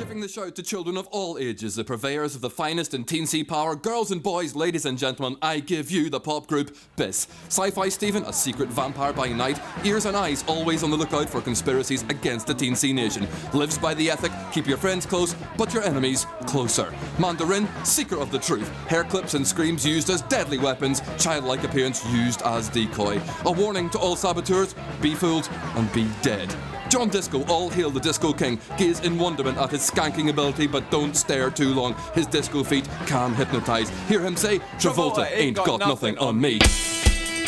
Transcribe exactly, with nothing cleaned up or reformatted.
Giving the shout to children of all ages, the purveyors of the finest in teensy power, girls and boys, ladies and gentlemen, I give you the pop group Biss. Sci-Fi Stephen, a secret vampire by night, ears and eyes always on the lookout for conspiracies against the teensy nation. Lives by the ethic, keep your friends close, but your enemies closer. Mandarin, seeker of the truth, hair clips and screams used as deadly weapons, childlike appearance used as decoy. A warning to all saboteurs, be fooled and be dead. John Disco, all hail the Disco King, gaze in wonderment at his skanking ability, but don't stare too long. His disco feet can hypnotise. Hear him say, Travolta ain't got, got nothing on me.